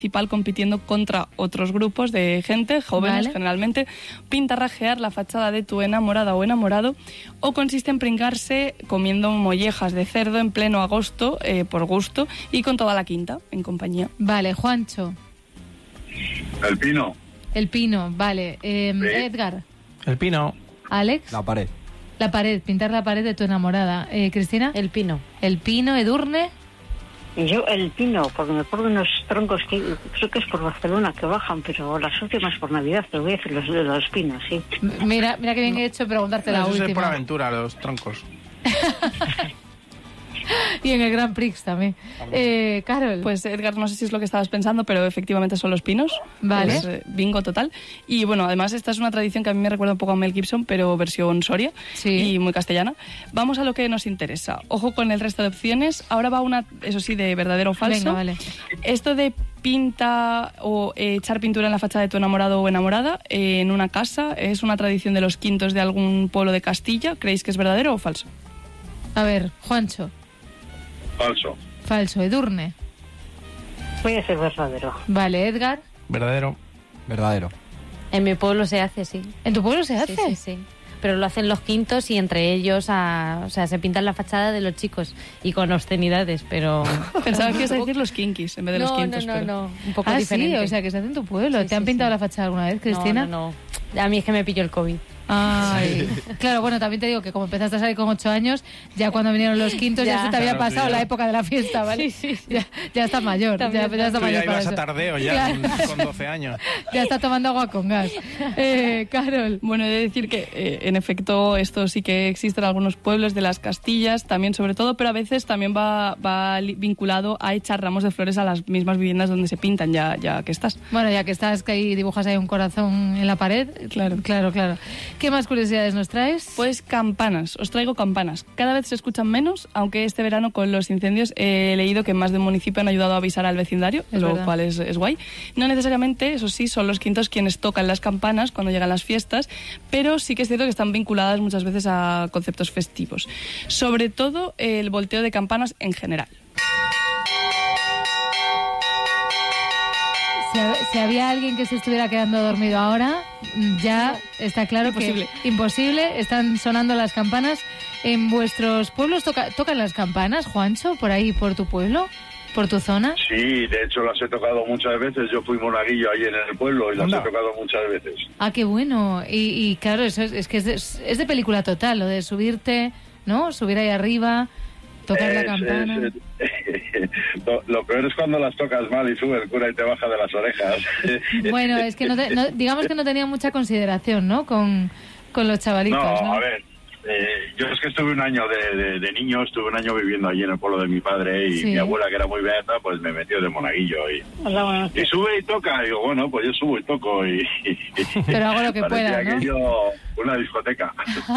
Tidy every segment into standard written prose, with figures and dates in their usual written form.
compitiendo contra otros grupos de gente, jóvenes generalmente, pintarrajear la fachada de tu enamorada o enamorado, o consiste en pringarse comiendo mollejas de cerdo en pleno agosto, por gusto, y con toda la quinta, en compañía. Vale, Juancho. El pino. El pino, vale. Edgar. El pino. Alex. La pared. La pared, pintar la pared de tu enamorada. Cristina. El pino. El pino. Edurne. Yo el pino, porque me pongo unos troncos que creo que es por Barcelona que bajan, pero las últimas por Navidad, pero voy a decir los pinos, sí. Mira que bien he hecho preguntarte la última. Eso es por aventura, los troncos. Y en el Grand Prix también. Carol. Pues Edgar, no sé si es lo que estabas pensando, pero efectivamente son los pinos. Vale. Es, bingo total. Y bueno, además esta es una tradición que a mí me recuerda un poco a Mel Gibson, pero versión Soria, y muy castellana. Vamos a lo que nos interesa. Ojo con el resto de opciones. Ahora va una, eso sí, de verdadero o falso. Venga, vale. Esto de pinta o echar pintura en la fachada de tu enamorado o enamorada en una casa es una tradición de los quintos de algún pueblo de Castilla. ¿Creéis que es verdadero o falso? A ver, Juancho. Falso. Falso. Edurne. Voy a ser verdadero. Vale, Edgar. Verdadero. Verdadero. En mi pueblo se hace, sí. ¿En tu pueblo se hace? Sí, sí, sí. Pero lo hacen los quintos y entre ellos, o sea, se pintan la fachada de los chicos y con obscenidades, pero... Pensaba que ibas a decir los kinkis en vez de los quintos. No, un poco Sí, diferente. o sea, que se hace en tu pueblo. Sí, ¿Te han pintado la fachada alguna vez, Cristina? No. A mí es que me pilló el COVID. Ay, claro, bueno, también te digo que como empezaste a salir con 8 años, ya cuando vinieron los quintos ya se te había pasado la época de la fiesta, ¿vale? Sí. Ya estás mayor, ya estás Tú mayor ya para ibas eso. a tardeo ya, con 12 años. Ya está tomando agua con gas. Carol. Bueno, he de decir que en efecto esto sí que existe en algunos pueblos de las Castillas, también sobre todo, pero a veces también va vinculado a echar ramos de flores a las mismas viviendas donde se pintan, ya que estás. Bueno, ya que estás, que ahí dibujas ahí un corazón en la pared. Claro. ¿Qué más curiosidades nos traes? Pues campanas, os traigo campanas. Cada vez se escuchan menos, aunque este verano con los incendios he leído que en más de un municipio han ayudado a avisar al vecindario, cual es guay. No necesariamente, eso sí, son los quintos quienes tocan las campanas cuando llegan las fiestas, pero sí que es cierto que están vinculadas muchas veces a conceptos festivos. Sobre todo el volteo de campanas en general. Si había alguien que se estuviera quedando dormido ahora, ya está claro imposible. Que imposible. Están sonando las campanas. ¿En vuestros pueblos tocan las campanas, Juancho, por ahí, por tu pueblo, por tu zona? Sí, de hecho las he tocado muchas veces. Yo fui monaguillo ahí en el pueblo y las he tocado muchas veces. Ah, qué bueno. Y claro, eso es que es de película total, lo de subirte, ¿no? Subir ahí arriba, tocar la campana. Lo peor es cuando las tocas mal y sube el cura y te baja de las orejas. Bueno, es que digamos que no tenía mucha consideración, ¿no? Con los chavalitos, ¿no? A ver, yo es que estuve un año de niño, estuve un año viviendo allí en el pueblo de mi padre y mi abuela, que era muy beata, pues me metió de monaguillo y sube y toca. Y digo, bueno, pues yo subo y toco y pero hago lo que pueda, ¿no? Aquello, una discoteca.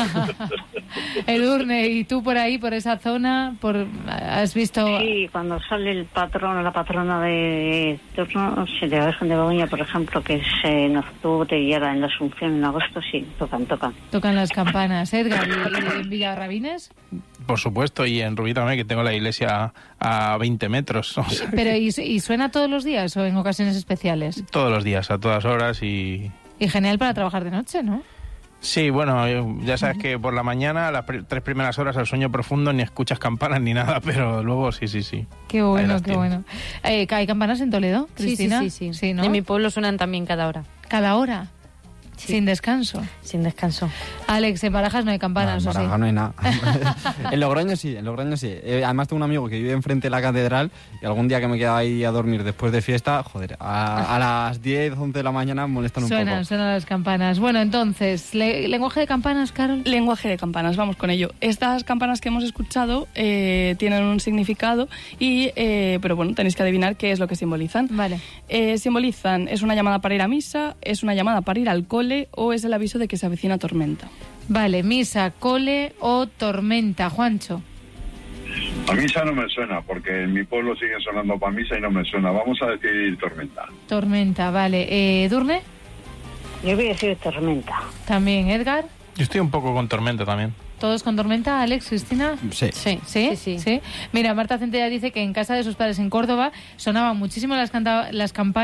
Edurne, ¿y tú por ahí, por esa zona, has visto...? Sí, cuando sale el patrón o la patrona de turno, de la Virgen de Begoña, por ejemplo, que es en octubre y ahora en la Asunción en agosto, sí, tocan. Tocan las campanas. Edgar, ¿y en Villarrabines? Por supuesto, y en Rubí también, que tengo la iglesia a 20 metros. O sea, pero ¿y suena todos los días o en ocasiones especiales? Todos los días, a todas horas y genial para trabajar de noche, ¿no? Sí, bueno, ya sabes que por la mañana, las 3 primeras horas al sueño profundo, ni escuchas campanas ni nada, pero luego sí. Qué bueno, qué bueno. ¿Hay campanas en Toledo, Cristina? Sí, ¿no? En mi pueblo suenan también cada hora. ¿Cada hora? Sí. Sin descanso. Sin descanso. Alex, en Barajas no hay campanas, en Barajas no hay nada. En Logroño sí. Además tengo un amigo que vive enfrente de la catedral y algún día que me quedaba ahí a dormir después de fiesta, joder, a las 10, 11 de la mañana molestan un poco. Suenan las campanas. Bueno, entonces, ¿lenguaje de campanas, Carol? Lenguaje de campanas, vamos con ello. Estas campanas que hemos escuchado tienen un significado pero bueno, tenéis que adivinar qué es lo que simbolizan. Vale. Simbolizan, es una llamada para ir a misa, es una llamada para ir al cole o es el aviso de que se avecina tormenta. Vale, misa, cole o tormenta. Juancho. A misa no me suena, porque en mi pueblo siguen sonando para misa y no me suena. Vamos a decir tormenta. Tormenta, vale. ¿Durne? Yo voy a decir tormenta. También, Edgar. Yo estoy un poco con tormenta también. todos con tormenta, Alex, Cristina. Sí. ¿Sí? Mira, Marta Centella dice que en casa de sus padres en Córdoba sonaban muchísimo las campanas